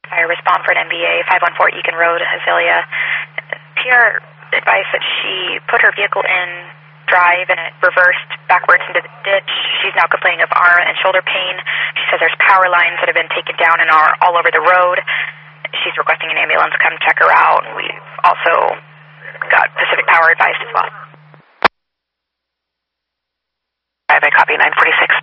fire respond for an MBA, 514 Eakin Road, Azalea. PR advised that she put her vehicle in drive and it reversed backwards into the ditch. She's now complaining of arm and shoulder pain. She says there's power lines that have been taken down and are all over the road. She's requesting an ambulance come check her out. We've also got Pacific Power advised as well. I copy 946.